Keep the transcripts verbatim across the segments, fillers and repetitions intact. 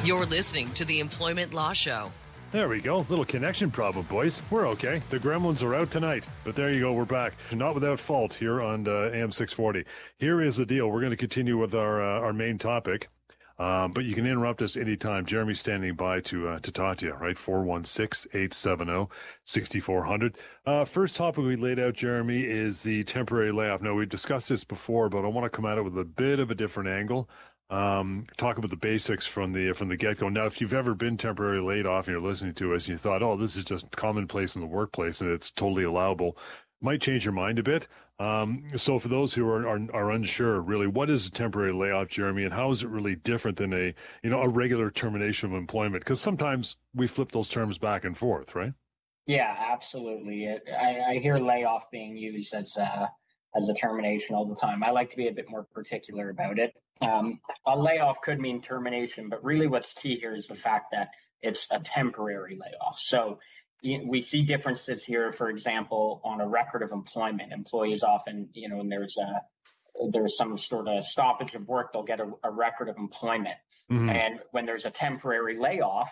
You're listening to the Employment Law Show. There we go. Little connection problem, boys. We're okay. The gremlins are out tonight. But there you go. We're back. Not without fault here on uh, A M six forty. Here is the deal. We're going to continue with our uh, our main topic. Um, but you can interrupt us anytime. Jeremy's standing by to uh, to talk to you, right? four one six, eight seven zero, six four zero zero. Uh, first topic we laid out, Jeremy, is the temporary layoff. Now, we've discussed this before, but I want to come at it with a bit of a different angle. Um, talk about the basics from the from the get-go. Now, if you've ever been temporarily laid off and you're listening to us and you thought, oh, this is just commonplace in the workplace and it's totally allowable, might change your mind a bit. Um, so for those who are, are are unsure, really, what is a temporary layoff, Jeremy, and how is it really different than a you know a regular termination of employment? Because sometimes we flip those terms back and forth, right? Yeah, absolutely. It, I, I hear layoff being used as a, as a termination all the time. I like to be a bit more particular about it. Um, a layoff could mean termination, but really what's key here is the fact that it's a temporary layoff. So we see differences here, for example, on a record of employment. Employees often, you know, when there's a there's some sort of stoppage of work, they'll get a, a record of employment. Mm-hmm. And when there's a temporary layoff,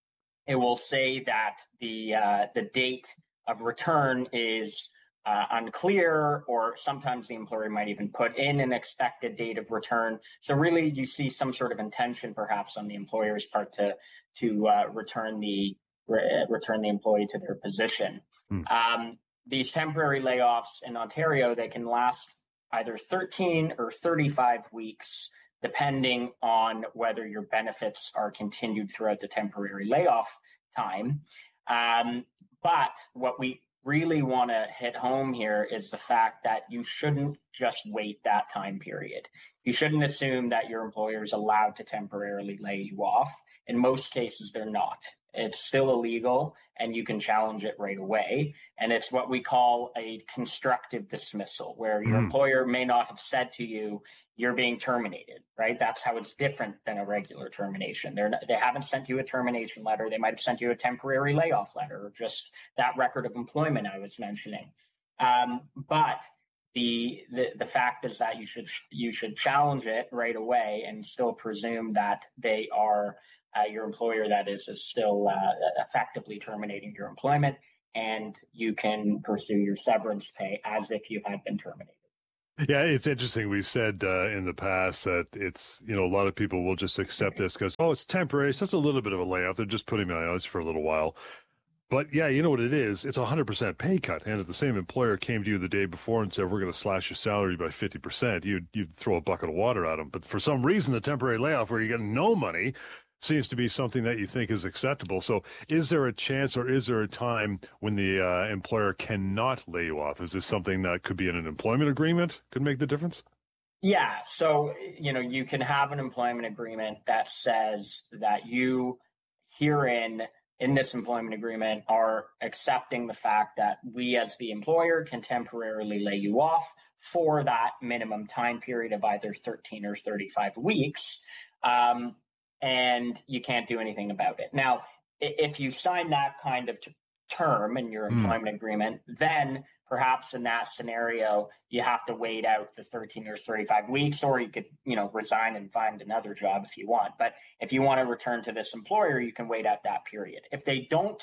it will say that the uh, the date of return is uh, unclear, or sometimes the employer might even put in an expected date of return. So really, you see some sort of intention, perhaps, on the employer's part to to uh, return the return the employee to their position. Mm. Um, these temporary layoffs in Ontario, they can last either thirteen or thirty-five weeks, depending on whether your benefits are continued throughout the temporary layoff time. Um, but what we really want to hit home here is the fact that you shouldn't just wait that time period. You shouldn't assume that your employer is allowed to temporarily lay you off. In most cases, they're not. It's still illegal, and you can challenge it right away. And it's what we call a constructive dismissal, where your mm. employer may not have said to you, you're being terminated, right? That's how it's different than a regular termination. They're not, they haven't sent you a termination letter. They might have sent you a temporary layoff letter, or just that record of employment I was mentioning. Um, but the, the the fact is that you should you should challenge it right away and still presume that they are Uh, your employer, that is, is still uh, effectively terminating your employment, and you can pursue your severance pay as if you had been terminated. Yeah, it's interesting. We've said uh, in the past that it's, you know, a lot of people will just accept this because, oh, it's temporary. It's just a little bit of a layoff. They're just putting me on ice for a little while. But yeah, you know what it is? It's a one hundred percent pay cut. And if the same employer came to you the day before and said, we're going to slash your salary by fifty percent, you'd, you'd throw a bucket of water at them. But for some reason, the temporary layoff where you get no money seems to be something that you think is acceptable. So is there a chance, or is there a time when the uh, employer cannot lay you off? Is this something that could be in an employment agreement, could make the difference? Yeah. So, you know, you can have an employment agreement that says that you herein, in this employment agreement, are accepting the fact that we as the employer can temporarily lay you off for that minimum time period of either thirteen or thirty-five weeks. Um, and you can't do anything about it. Now, if you sign that kind of t- term in your employment mm. agreement, then perhaps in that scenario, you have to wait out the thirteen or thirty-five weeks, or you could, you know, resign and find another job if you want. But if you want to return to this employer, you can wait out that period. If they don't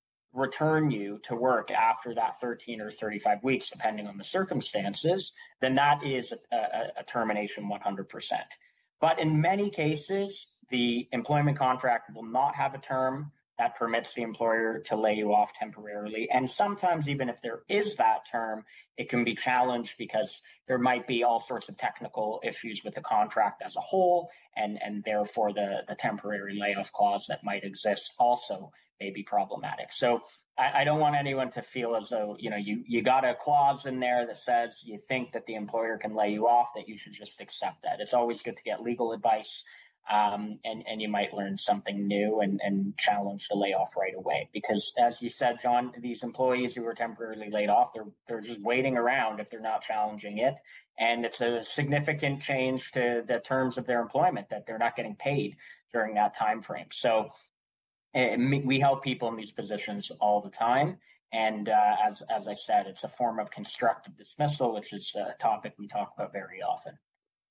return you to work after that thirteen or thirty-five weeks, depending on the circumstances, then that is a, a, a termination one hundred percent. But in many cases, the employment contract will not have a term that permits the employer to lay you off temporarily. And sometimes, even if there is that term, it can be challenged because there might be all sorts of technical issues with the contract as a whole, and, and therefore the, the temporary layoff clause that might exist also may be problematic. So I, I don't want anyone to feel as though, you know, you, you got a clause in there that says you think that the employer can lay you off, that you should just accept that. It's always good to get legal advice. Um, and, and you might learn something new and, and challenge the layoff right away. Because as you said, John, these employees who were temporarily laid off, they're they're just waiting around if they're not challenging it. And it's a significant change to the terms of their employment that they're not getting paid during that time frame. So uh, we help people in these positions all the time. And uh, as as I said, it's a form of constructive dismissal, which is a topic we talk about very often.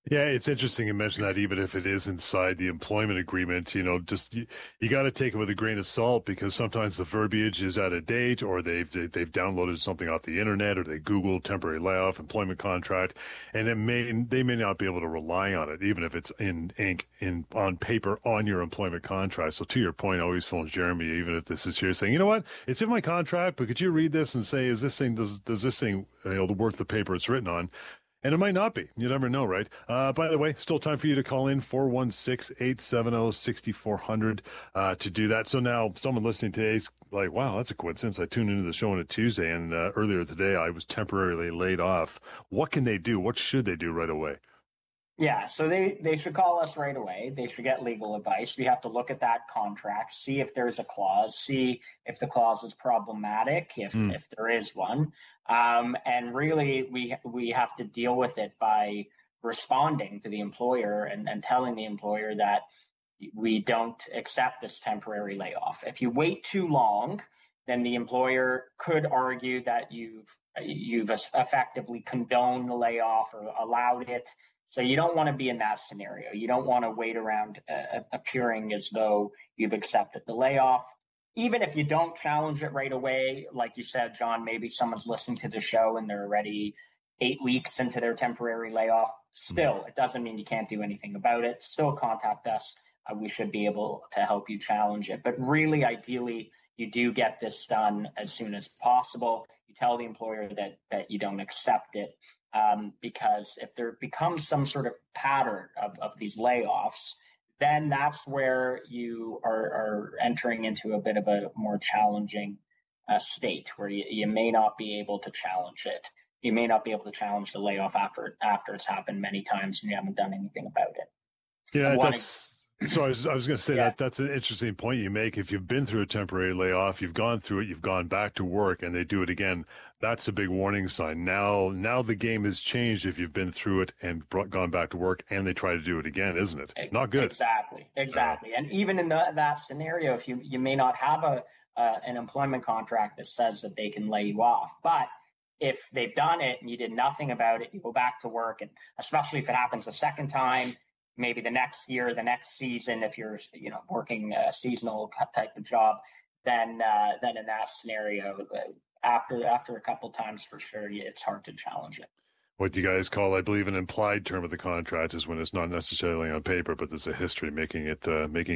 Yeah, it's interesting you mentioned that even if it is inside the employment agreement, you know, just you, you got to take it with a grain of salt because sometimes the verbiage is out of date or they've they've downloaded something off the internet or they Google temporary layoff, employment contract, and it may they may not be able to rely on it even if it's in ink in on paper on your employment contract. So to your point, I always phone Jeremy, even if this is here saying, you know what, it's in my contract, but could you read this and say, is this thing does does this thing you know the worth the paper it's written on? And it might not be. You never know, right? Uh, by the way, still time for you to call in four one six, eight seven zero, six four zero zero uh, to do that. So now someone listening today is like, wow, that's a coincidence. I tuned into the show on a Tuesday, and uh, earlier today I was temporarily laid off. What can they do? What should they do right away? Yeah, so they, they should call us right away. They should get legal advice. We have to look at that contract, see if there's a clause, see if the clause is problematic, if mm. if there is one. Um, and really, we we have to deal with it by responding to the employer and, and telling the employer that we don't accept this temporary layoff. If you wait too long, then the employer could argue that you've you've effectively condoned the layoff or allowed it. So you don't want to be in that scenario. You don't want to wait around uh, appearing as though you've accepted the layoff. Even if you don't challenge it right away, like you said, John, maybe someone's listening to the show and they're already eight weeks into their temporary layoff. Still, it doesn't mean you can't do anything about it. Still contact us. Uh, we should be able to help you challenge it. But really, ideally, you do get this done as soon as possible. You tell the employer that that you don't accept it. Um, because if there becomes some sort of pattern of, of these layoffs, then that's where you are, are entering into a bit of a more challenging uh, state where you, you may not be able to challenge it. You may not be able to challenge the layoff after after it's happened many times and you haven't done anything about it. Yeah, that's... So I was, I was going to say yeah. that that's an interesting point you make. If you've been through a temporary layoff, you've gone through it, you've gone back to work, and they do it again, that's a big warning sign. Now, now the game has changed if you've been through it and brought, gone back to work, and they try to do it again, isn't it? Not good. Exactly, exactly. Uh, and even in the, that scenario, if you you may not have a uh, an employment contract that says that they can lay you off, but if they've done it and you did nothing about it, you go back to work, and especially if it happens a second time. Maybe the next year, the next season, if you're you know working a seasonal type of job, then uh, then in that scenario, after after a couple times for sure, it's hard to challenge it. What you guys call, I believe, an implied term of the contract is when it's not necessarily on paper, but there's a history making it uh, making